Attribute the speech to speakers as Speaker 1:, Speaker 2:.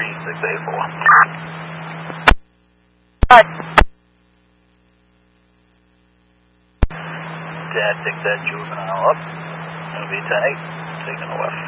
Speaker 1: 3684.
Speaker 2: Hi.
Speaker 1: 10, take that juvenile up. It'll be 10-8, taking a left.